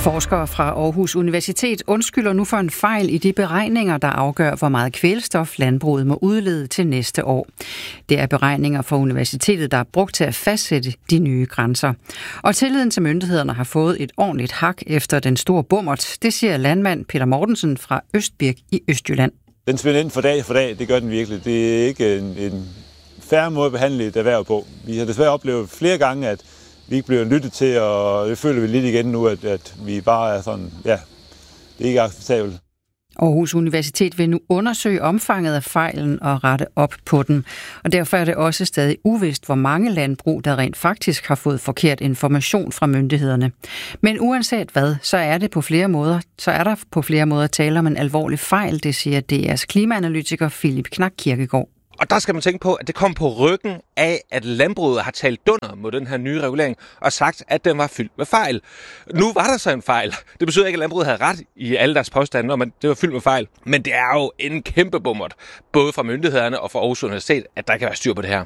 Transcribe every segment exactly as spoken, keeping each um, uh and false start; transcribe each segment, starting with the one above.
Forskere fra Aarhus Universitet undskylder nu for en fejl i de beregninger, der afgør, hvor meget kvælstof landbruget må udlede til næste år. Det er beregninger fra universitetet, der er brugt til at fastsætte de nye grænser. Og tilliden til myndighederne har fået et ordentligt hak efter den store bummert. Det siger landmand Peter Mortensen fra Østbirk i Østjylland. Den svinder ind for dag for dag, det gør den virkelig. Det er ikke en, en fair måde at behandle et erhverv på. Vi har desværre oplevet flere gange, at vi ikke bliver lyttet til, og det føler vi lidt igen nu, at, at vi bare er sådan, ja, det er ikke acceptabelt. Aarhus Universitet vil nu undersøge omfanget af fejlen og rette op på den. Og derfor er det også stadig uvist, hvor mange landbrug, der rent faktisk har fået forkert information fra myndighederne. Men uanset hvad, så er det på flere måder, så er der på flere måder tale om en alvorlig fejl, det siger D R's klimaanalytiker Philip Knak Kirkegaard. Og der skal man tænke på, at det kom på ryggen af, at landbruget har talt dunder mod den her nye regulering og sagt, at den var fyldt med fejl. Nu var der så en fejl. Det betyder ikke, at landbruget havde ret i alle deres påstande om, at det var fyldt med fejl. Men det er jo en kæmpe bummert, både fra myndighederne og fra Aarhus Universitet, at der kan være styr på det her.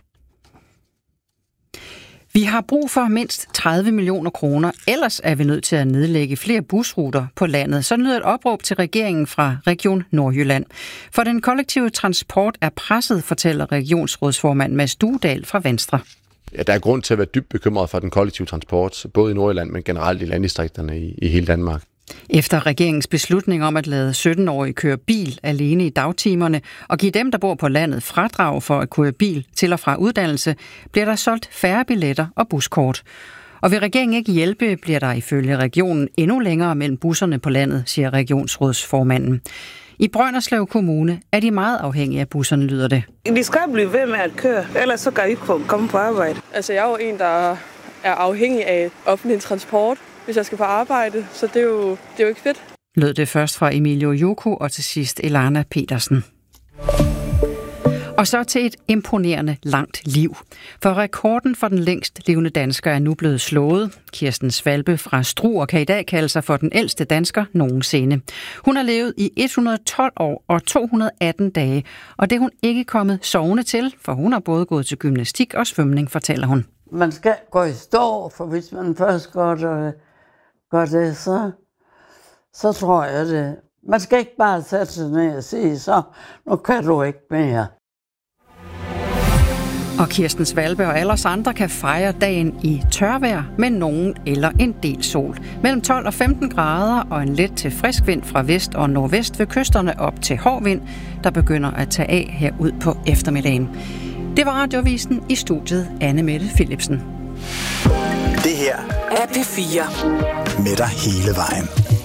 Vi har brug for mindst tredive millioner kroner, ellers er vi nødt til at nedlægge flere busruter på landet. Så lyder et opråb til regeringen fra Region Nordjylland. For den kollektive transport er presset, fortæller regionsrådsformand Mads Duedal fra Venstre. Ja, der er grund til at være dybt bekymret for den kollektive transport, både i Nordjylland, men generelt i landdistrikterne i, i hele Danmark. Efter regeringens beslutning om at lade sytten-årige køre bil alene i dagtimerne og give dem, der bor på landet, fradrag for at køre bil til og fra uddannelse, bliver der solgt færre billetter og buskort. Og vil regeringen ikke hjælpe, bliver der ifølge regionen endnu længere mellem busserne på landet, siger regionsrådsformanden. I Brønderslev Kommune er de meget afhængige af busserne, lyder det. De skal blive ved med at køre, ellers så kan vi ikke komme på arbejde. Altså, jeg er jo en, der er afhængig af offentlig transport, hvis jeg skal på arbejde, så det er jo, det er jo ikke fedt. Lød det først fra Emilio Joko og til sidst Elana Petersen. Og så til et imponerende langt liv. For rekorden for den længst levende dansker er nu blevet slået. Kirsten Svalbe fra Struer kan i dag kalde sig for den ældste dansker nogensinde. Hun har levet i et hundrede og tolv år og to hundrede og atten dage, og det er hun ikke kommet sovende til, for hun har både gået til gymnastik og svømning, fortæller hun. Man skal gå i stå, for hvis man først går det, går det så, så tror jeg det. Man skal ikke bare sætte sig ned og sige, så nu kan du ikke mere. Og Kirsten Svalbe og alle os andre kan fejre dagen i tørvejr med nogen eller en del sol. Mellem tolv og femten grader og en let til frisk vind fra vest og nordvest ved kysterne op til hård vind, der begynder at tage af herud på eftermiddagen. Det var Radioavisen, i studiet Anne Mette Philipsen. Det her er P fire. Med dig hele vejen.